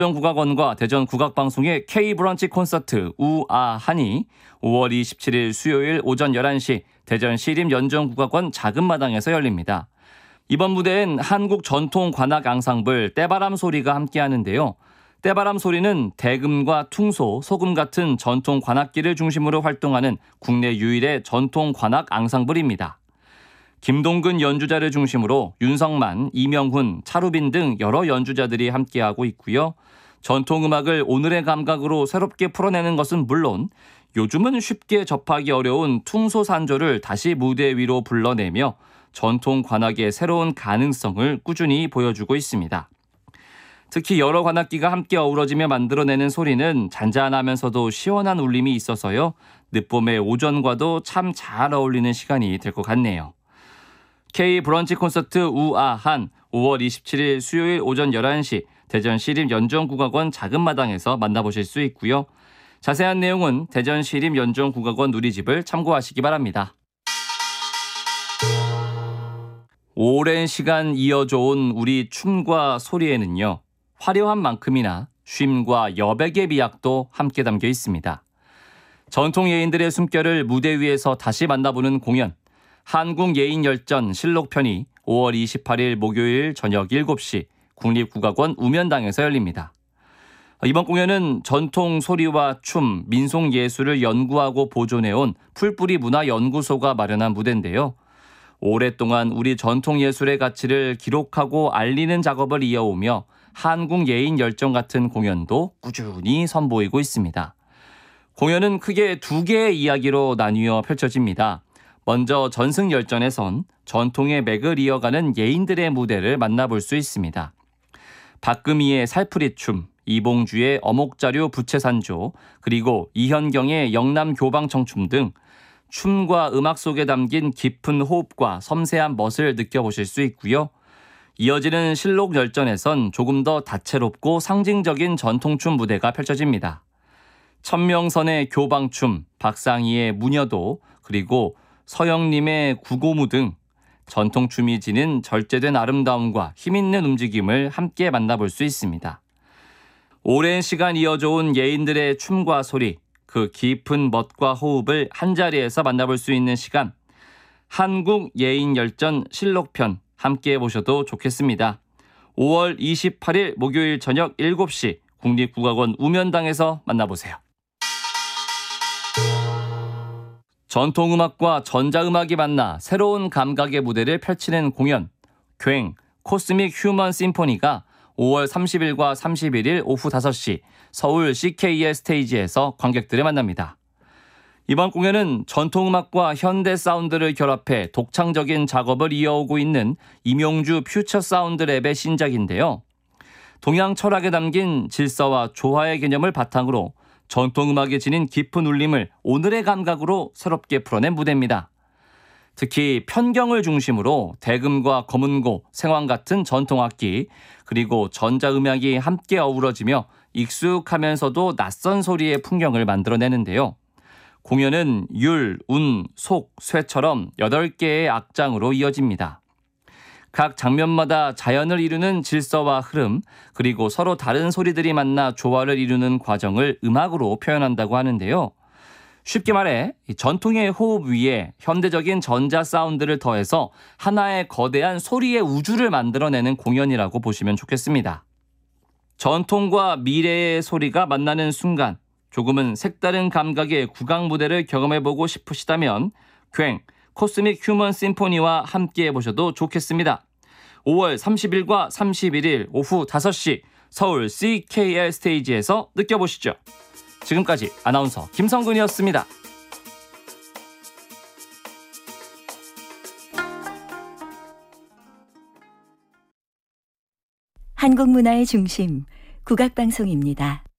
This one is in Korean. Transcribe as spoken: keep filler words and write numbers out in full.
국악원과 대전 국악방송의 K브런치 콘서트 우아한이 오월 이십칠일 수요일 오전 열한 시 대전 시립연정국악원 작은마당에서 열립니다. 이번 무대엔 한국 전통 관악 앙상블 때바람 소리가 함께하는데요. 때바람 소리는 대금과 퉁소, 소금 같은 전통 관악기를 중심으로 활동하는 국내 유일의 전통 관악 앙상블입니다. 김동근 연주자를 중심으로 윤성만, 이명훈, 차루빈 등 여러 연주자들이 함께하고 있고요. 전통음악을 오늘의 감각으로 새롭게 풀어내는 것은 물론 요즘은 쉽게 접하기 어려운 퉁소산조를 다시 무대 위로 불러내며 전통 관악의 새로운 가능성을 꾸준히 보여주고 있습니다. 특히 여러 관악기가 함께 어우러지며 만들어내는 소리는 잔잔하면서도 시원한 울림이 있어서요. 늦봄의 오전과도 참 잘 어울리는 시간이 될 것 같네요. K 브런치 콘서트 우아한 오월 이십칠일 수요일 오전 열한 시 대전 시립연정국악원 작은마당에서 만나보실 수 있고요. 자세한 내용은 대전 시립연정국악원 누리집을 참고하시기 바랍니다. 오랜 시간 이어져온 우리 춤과 소리에는요. 화려한 만큼이나 쉼과 여백의 미학도 함께 담겨 있습니다. 전통 예인들의 숨결을 무대 위에서 다시 만나보는 공연 한국예인열전 실록편이 오월 이십팔일 목요일 저녁 일곱 시 국립국악원 우면당에서 열립니다. 이번 공연은 전통 소리와 춤, 민속예술을 연구하고 보존해온 풀뿌리 문화연구소가 마련한 무대인데요. 오랫동안 우리 전통예술의 가치를 기록하고 알리는 작업을 이어오며 한국예인열전 같은 공연도 꾸준히 선보이고 있습니다. 공연은 크게 두 개의 이야기로 나뉘어 펼쳐집니다. 먼저 전승열전에선 전통의 맥을 이어가는 예인들의 무대를 만나볼 수 있습니다. 박금희의 살풀이춤, 이봉주의 어목자료 부채산조, 그리고 이현경의 영남교방청춤 등 춤과 음악 속에 담긴 깊은 호흡과 섬세한 멋을 느껴보실 수 있고요. 이어지는 실록열전에선 조금 더 다채롭고 상징적인 전통춤 무대가 펼쳐집니다. 천명선의 교방춤, 박상희의 무녀도, 그리고 서영림의 구고무 등 전통춤이 지닌 절제된 아름다움과 힘있는 움직임을 함께 만나볼 수 있습니다. 오랜 시간 이어져온 예인들의 춤과 소리, 그 깊은 멋과 호흡을 한자리에서 만나볼 수 있는 시간, 한국예인열전 실록편 함께 보셔도 좋겠습니다. 오월 이십팔일 목요일 저녁 일곱 시 국립국악원 우면당에서 만나보세요. 전통음악과 전자음악이 만나 새로운 감각의 무대를 펼치는 공연 괭 코스믹 휴먼 심포니가 오월 삼십일과 삼십일일 오후 다섯 시 서울 씨케이엘 스테이지에서 관객들을 만납니다. 이번 공연은 전통음악과 현대 사운드를 결합해 독창적인 작업을 이어오고 있는 임용주 퓨처 사운드 랩의 신작인데요. 동양 철학에 담긴 질서와 조화의 개념을 바탕으로 전통음악에 지닌 깊은 울림을 오늘의 감각으로 새롭게 풀어낸 무대입니다. 특히 편경을 중심으로 대금과 검은고, 생황 같은 전통악기, 그리고 전자음악이 함께 어우러지며 익숙하면서도 낯선 소리의 풍경을 만들어내는데요. 공연은 율, 운, 속, 쇠처럼 여덟 개의 악장으로 이어집니다. 각 장면마다 자연을 이루는 질서와 흐름, 그리고 서로 다른 소리들이 만나 조화를 이루는 과정을 음악으로 표현한다고 하는데요. 쉽게 말해 전통의 호흡 위에 현대적인 전자 사운드를 더해서 하나의 거대한 소리의 우주를 만들어내는 공연이라고 보시면 좋겠습니다. 전통과 미래의 소리가 만나는 순간, 조금은 색다른 감각의 국악 무대를 경험해보고 싶으시다면 괭 코스믹 휴먼 심포니와 함께 해보셔도 좋겠습니다. 오월 삼십일과 삼십일일 오후 다섯 시 서울 씨케이엘 스테이지에서 느껴보시죠. 지금까지 아나운서 김성근이었습니다. 한국 문화의 중심, 국악방송입니다.